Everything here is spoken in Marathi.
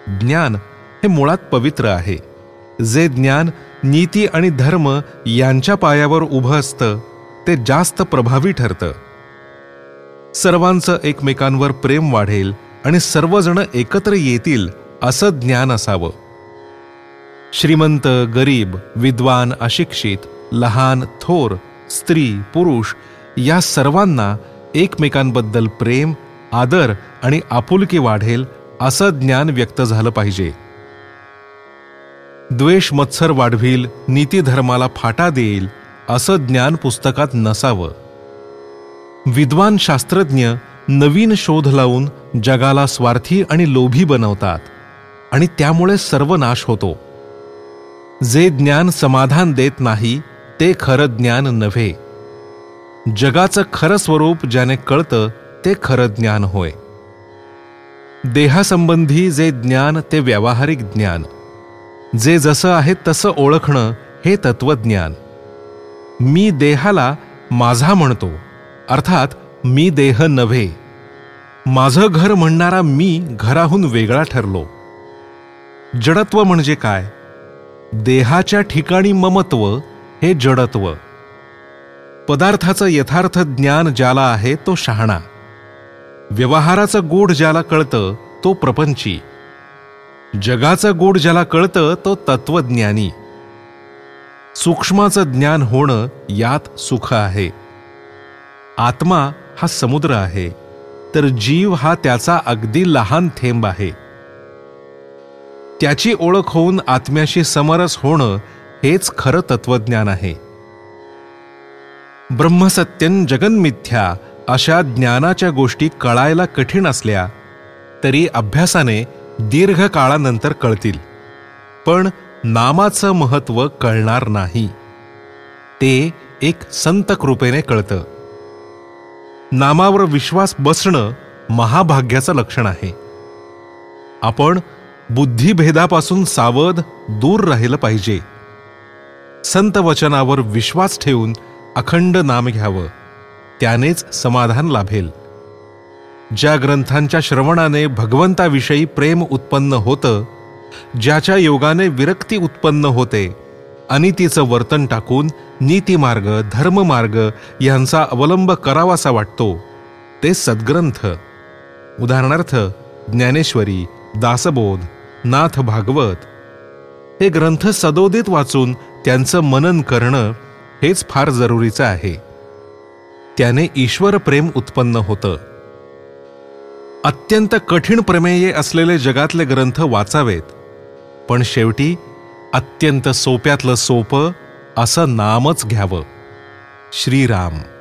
ज्ञान हे मुळात पवित्र आहे. जे ज्ञान नीती आणि धर्म यांच्या पायावर उभं असतं ते जास्त प्रभावी ठरतं. सर्वांचं एकमेकांवर प्रेम वाढेल आणि सर्वजण एकत्र येतील असं ज्ञान असावं. श्रीमंत, गरीब, विद्वान, अशिक्षित, लहान, थोर, स्त्री, पुरुष या सर्वांना एकमेकांबद्दल प्रेम, आदर आणि आपुलकी वाढेल असं ज्ञान व्यक्त झालं पाहिजे. द्वेष मत्सर वाढवील, नीतिधर्माला फाटा देईल असं ज्ञान पुस्तकात नसावं. विद्वान शास्त्रज्ञ नवीन शोध लावून जगाला स्वार्थी आणि लोभी बनवतात आणि त्यामुळे सर्वनाश होतो. जे ज्ञान समाधान देत नाही ते खरं ज्ञान नव्हे. जगाचं खरं स्वरूप ज्याने कळतं ते खरं ज्ञान होय. देहासंबंधी जे ज्ञान ते व्यावहारिक ज्ञान. जे जसं आहे तसं ओळखणं हे तत्वज्ञान. मी देहाला माझा म्हणतो, अर्थात मी देह नव्हे. माझं घर म्हणणारा मी घराहून वेगळा ठरलो. जडत्व म्हणजे काय? देहाच्या ठिकाणी ममत्व हे जडत्व. पदार्थाचं यथार्थ ज्ञान ज्याला आहे तो शहाणा. व्यवहाराचं गूढ ज्याला कळतं तो प्रपंची. जगाचं गूढ ज्याला कळतं तो तत्वज्ञानी. सूक्ष्माचं ज्ञान होणं यात सुख आहे. आत्मा हा समुद्र आहे, तर जीव हा त्याचा अगदी लहान थेंब आहे. त्याची ओळख होऊन आत्म्याशी समरस होणं हेच खरं तत्वज्ञान आहे. ब्रह्मसत्यं जगन्मिथ्या अशा ज्ञानाच्या गोष्टी कळायला कठीण असल्या तरी अभ्यासाने दीर्घ काळानंतर कळतील. पण नामाचं महत्त्व कळणार नाही. ते एक संत कृपेने कळतं. नामावर विश्वास बसणं महाभाग्याचं लक्षण आहे. आपण बुद्धिभेदापासून सावध दूर राहिलं पाहिजे. संत वचनावर विश्वास ठेवून अखंड नाम घ्यावं, त्यानेच समाधान लाभेल. ज्या ग्रंथांच्या श्रवणाने भगवंताविषयी प्रेम उत्पन्न होतं, ज्याच्या योगाने विरक्ती उत्पन्न होते, अनितीचं वर्तन टाकून नीतिमार्ग, धर्ममार्ग यांचा अवलंब करावासा वाटतो, ते सद्ग्रंथ. उदाहरणार्थ ज्ञानेश्वरी, दासबोध, नाथ भागवत हे ग्रंथ सदोदित वाचून त्यांचं मनन करणं हेच फार जरुरीचं आहे. त्याने ईश्वर प्रेम उत्पन्न होतं. अत्यंत कठीण प्रमेये असलेले जगातले ग्रंथ वाचावेत, पण शेवटी अत्यंत सोप्यातलं सोपं असं नामच घ्यावं. श्रीराम.